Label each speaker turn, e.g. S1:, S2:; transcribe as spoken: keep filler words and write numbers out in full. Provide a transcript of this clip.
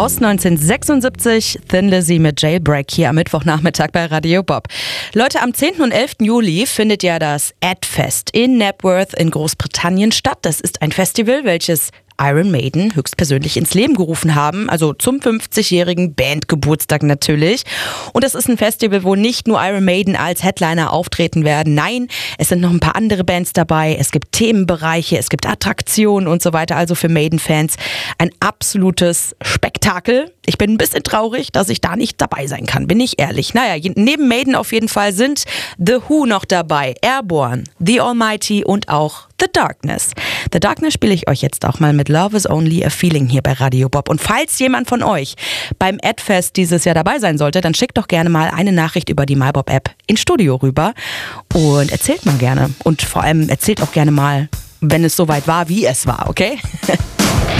S1: aus neunzehnhundertsechsundsiebzig, Thin Lizzy mit Jailbreak hier am Mittwochnachmittag bei Radio Bob. Leute, am zehnten und elften Juli findet ja das Adfest in Knebworth in Großbritannien statt. Das ist ein Festival, welches Iron Maiden höchstpersönlich ins Leben gerufen haben, also zum fünfzigjährigen Bandgeburtstag natürlich. Und das ist ein Festival, wo nicht nur Iron Maiden als Headliner auftreten werden. Nein, es sind noch ein paar andere Bands dabei. Es gibt Themenbereiche, es gibt Attraktionen und so weiter. Also für Maiden-Fans ein absolutes Spektakel. Ich bin ein bisschen traurig, dass ich da nicht dabei sein kann, bin ich ehrlich. Naja, neben Maiden auf jeden Fall sind The Who noch dabei, Airborne, The Almighty und auch The Darkness. The Darkness spiele ich euch jetzt auch mal mit Love is Only a Feeling hier bei Radio Bob. Und falls jemand von euch beim Adfest dieses Jahr dabei sein sollte, dann schickt doch gerne mal eine Nachricht über die MyBob-App ins Studio rüber und erzählt mal gerne. Und vor allem erzählt auch gerne mal, wenn es soweit war, wie es war, okay?